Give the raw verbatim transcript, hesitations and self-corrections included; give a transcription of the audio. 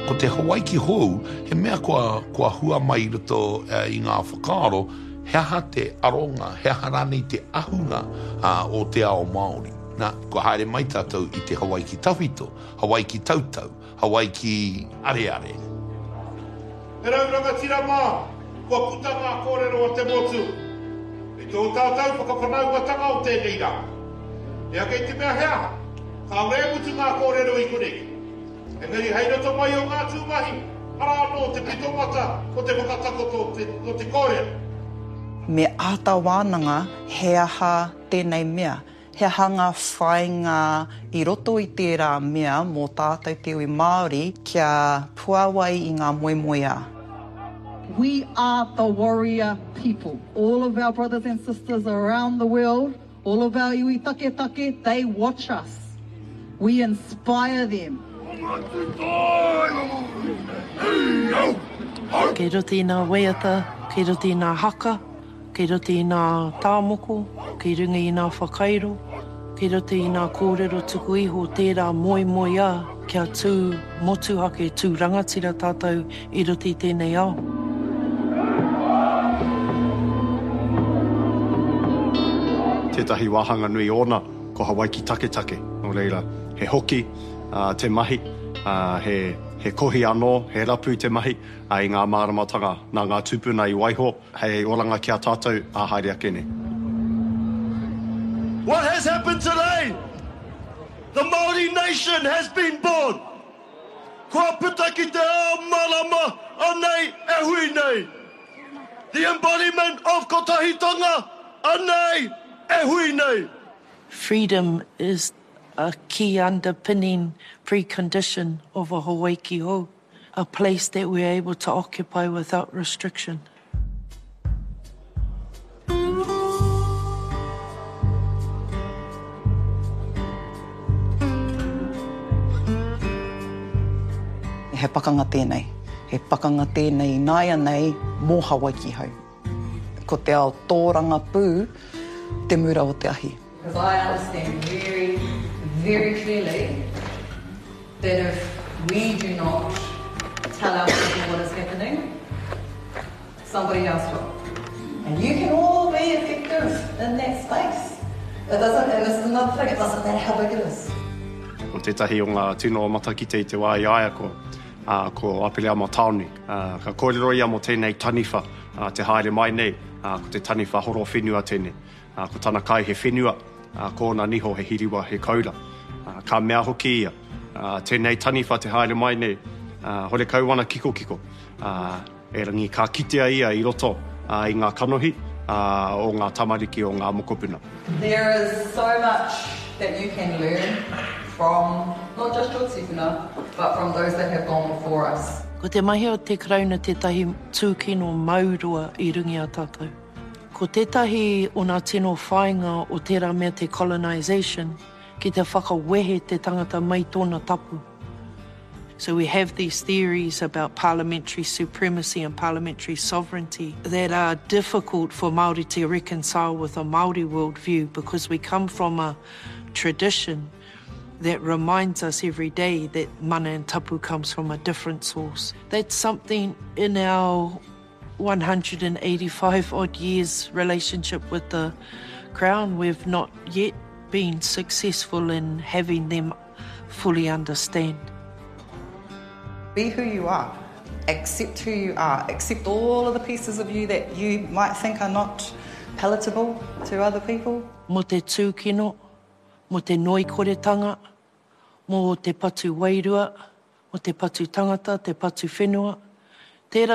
ko te Hawaii ki hou, he mea kua, kua hua mai roto uh, i ngā whakaaro, he aha te aronga, he aha rānei te ahunga uh, o te ao Māori. Nā, kua haere mai tātou i te Hawaii ki tawhito, Hawaii ki tautau, Hawaii ki areare. E rauranga tira mā, kua puta ngā kōrero o te motu. I tō tātou whakawhanaungatanga o tēnei rā. E ake te mea hea, ka rea mutu ngā kōrero i kore. E ngari hei roto mai o ngā tūmahi, ara anō te pitomata o te whakatakoto o te, o te kōrero. Me āta wānanga, he aha tēnei mea. He aha ngā whainga i roto i tērā mea mō tātou te ui Māori kia puawai i ngā moemoea. We are the warrior people. All of our brothers and sisters around the world, all of our iwi take take, they watch us. We inspire them. Kei roti nā waiata, kei roti nā haka, kei roti nā tāmoko, kei runga i nā whakairo, kei roti i nā kōrero tuku iho tērā moemoea kia tū motuhake, tū rangatira tātou i roti tēnei ao. Tētahi wāhanga nui ona, ko Hawaii ki take take. No reira, he hoki, uh, te mahi, uh, he, he kohi anō, he rapu te mahi, uh, i ngā māramatanga, nā ngā tūpuna i waiho, hei oranga kia tātou, a haere ake ne. What has happened today? The Māori nation has been born. Kua puta ki te ao marama, anei e hui nei. The embodiment of kotahitanga, anei e hui nei. Freedom is a key underpinning precondition of a Hawaii ki hou, a place that we're able to occupy without restriction. He pakanga tēnei. He pakanga tēnei nāia nei mō Hawaii ki hou. Ko te ao tōranga pū, te mura o te ahi. Because I understand very, very clearly that if we do not tell our people what is happening, somebody else will. And you can all be effective in that space. It doesn't, and this is another thing, it doesn't matter how big it is. O tētahi o ngā tino o matakite i te wā i aia ko, uh, ko Apelea mo Tauni. Uh, ka kōrero ia mo tēnei taniwha, uh, te haere mai nei, uh, ko te taniwha horo whenua tēnei. Uh, ko tana kai he whenua, uh, kōna niho he hiriwa he kaura. Uh, ka mea hoki ia, uh, tēnei taniwha te haere mai nei, uh, hore kauana kiko kiko. Uh, e rangi ka kitea ia i roto uh, i ngā kanohi uh, o ngā tamariki o ngā mokopuna. There is so much that you can learn from not just your tifuna, but from those that have gone before us. Ko te mahi o te krauna tētahi tūkino maurua i rungi a tātou. Ko tētahi o nā tino whainga o tērā mea te colonisation ki te whakawehe te tangata mai tōna tapu. So we have these theories about parliamentary supremacy and parliamentary sovereignty that are difficult for Māori to reconcile with a Māori worldview because we come from a tradition that reminds us every day that mana and tapu comes from a different source. That's something in our one hundred eighty-five odd years relationship with the Crown, we've not yet been successful in having them fully understand. Be who you are. Accept who you are. Accept all of the pieces of you that you might think are not palatable to other people. Mo te tūkino, mo te noikoretanga, mo te patu wairua, mo te patu tangata, te patu whenua. Tērā